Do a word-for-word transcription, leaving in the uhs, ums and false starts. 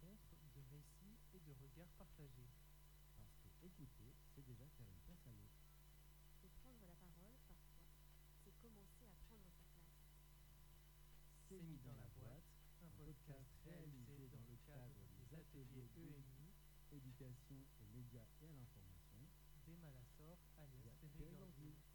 rencontre de récits et de regards partagés. Parce que écouter, c'est déjà faire une place à l'autre. Et prendre la parole, parfois, c'est commencer à prendre sa place. C'est mis dans la boîte, un podcast réalisé dans le cadre des ateliers E M I, Éducation aux médias et à l'information, des Malassor alias via Périgord. Périgord.